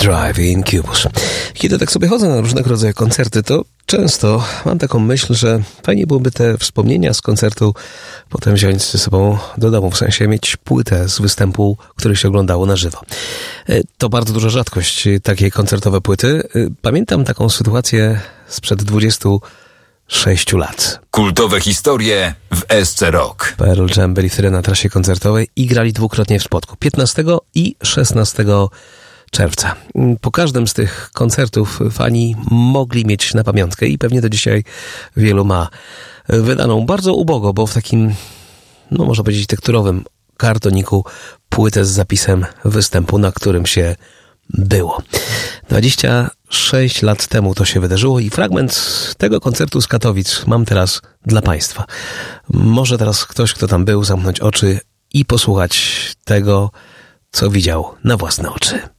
Drive Incubus. Kiedy tak sobie chodzę na różnego rodzaju koncerty, to często mam taką myśl, że fajnie byłoby te wspomnienia z koncertu potem wziąć ze sobą do domu, w sensie mieć płytę z występu, który się oglądało na żywo. To bardzo duża rzadkość, takie koncertowe płyty. Pamiętam taką sytuację sprzed 26 lat. Kultowe historie w SC Rock. Pearl Jam byli wtedy na trasie koncertowej i grali dwukrotnie w Spodku. 15 i 16 czerwca. Po każdym z tych koncertów fani mogli mieć na pamiątkę i pewnie do dzisiaj wielu ma wydaną bardzo ubogo, bo w takim, no można powiedzieć, tekturowym kartoniku płytę z zapisem występu, na którym się było. 26 lat temu to się wydarzyło i fragment tego koncertu z Katowic mam teraz dla Państwa. Może teraz ktoś, kto tam był, zamknąć oczy i posłuchać tego, co widział na własne oczy.